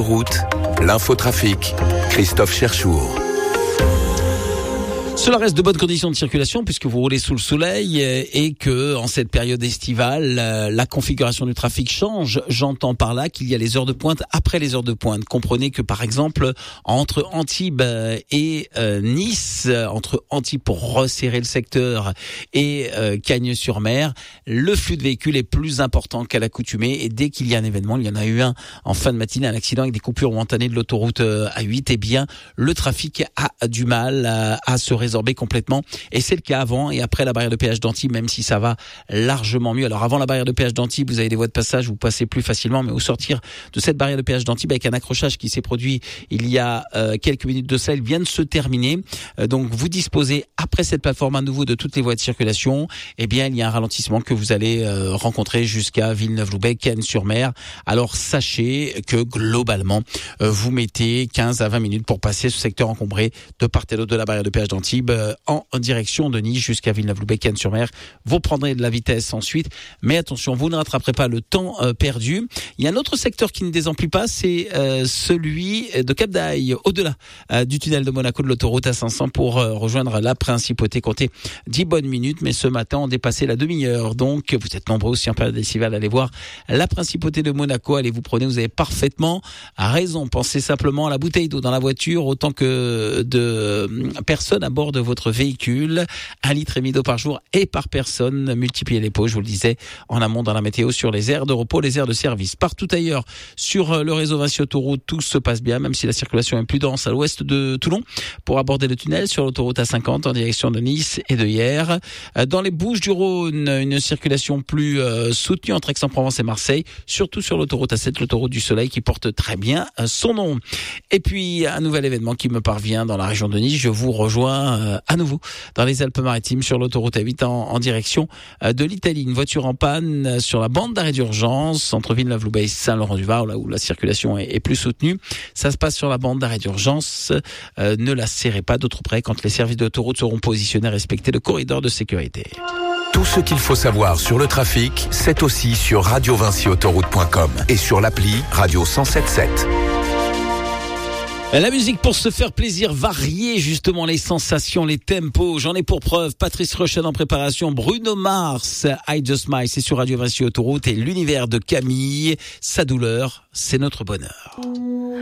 Autoroute, l'infotrafic, Christophe Cherchour. Cela reste de bonnes conditions de circulation puisque vous roulez sous le soleil et que en cette période estivale, la configuration du trafic change. J'entends par là qu'il y a les heures de pointe après les heures de pointe. Comprenez que par exemple, entre Antibes et Nice, entre Antibes pour resserrer le secteur et Cagnes-sur-Mer, le flux de véhicules est plus important qu'à l'accoutumée et dès qu'il y a un événement, il y en a eu un en fin de matinée, un accident avec des coupures momentanées de l'autoroute A8, eh bien le trafic a du mal à se résorber complètement et c'est le cas avant et après la barrière de péage d'Antibes, même si ça va largement mieux. Alors avant la barrière de péage d'Antibes, vous avez des voies de passage, vous passez plus facilement, mais au sortir de cette barrière de péage d'Antibes avec un accrochage qui s'est produit il y a quelques minutes de ça, il vient de se terminer. Donc vous disposez après cette plateforme à nouveau de toutes les voies de circulation, eh bien il y a un ralentissement que vous allez rencontrer jusqu'à Villeneuve-Loubet, Cagnes-sur-Mer. Alors sachez que globalement vous mettez 15 à 20 minutes pour passer ce secteur encombré de part et d'autre de la barrière de péage d'Antibes en direction de Nice jusqu'à Villeneuve-Loubet, Cagnes-sur-Mer. Vous prendrez de la vitesse ensuite, mais attention, vous ne rattraperez pas le temps perdu. Il y a un autre secteur qui ne désemplit pas, c'est celui de Cap d'Aille, au-delà du tunnel de Monaco de l'autoroute A500 pour rejoindre la principauté. Comptez 10 bonnes minutes, mais ce matin on dépassait la demi-heure, donc vous êtes nombreux aussi en période estivale à aller voir la principauté de Monaco. Allez vous prenez, vous avez parfaitement raison. Pensez simplement à la bouteille d'eau dans la voiture autant que de personnes à bord de votre véhicule. 1,5 litre d'eau par jour et par personne. Multipliez les pots, je vous le disais, en amont dans la météo sur les aires de repos, les aires de service. Partout ailleurs, sur le réseau Vinci Autoroute, tout se passe bien, même si la circulation est plus dense à l'ouest de Toulon pour aborder le tunnel sur l'autoroute A50 en direction de Nice et de Hyères. Dans les Bouches-du-Rhône, une circulation plus soutenue entre Aix-en-Provence et Marseille, surtout sur l'autoroute A7, l'autoroute du Soleil qui porte très bien son nom. Et puis, un nouvel événement qui me parvient dans la région de Nice. Je vous rejoins à nouveau dans les Alpes-Maritimes sur l'autoroute A8 en direction de l'Italie. Une voiture en panne sur la bande d'arrêt d'urgence entre Villeneuve-Loubet et Saint-Laurent-du-Var, là où la circulation est plus soutenue. Ça se passe sur la bande d'arrêt d'urgence. Ne la serrez pas d'autre près quand les services d'autoroute seront positionnés à respecter le corridor de sécurité. Tout ce qu'il faut savoir sur le trafic, c'est aussi sur radiovinciautoroute.com et sur l'appli Radio 107.7. La musique pour se faire plaisir, varier justement les sensations, les tempos. J'en ai pour preuve Patrice Rochelle en préparation, Bruno Mars, I Just Smile, c'est sur Radio Vinci Autoroute et l'univers de Camille, sa douleur, c'est notre bonheur.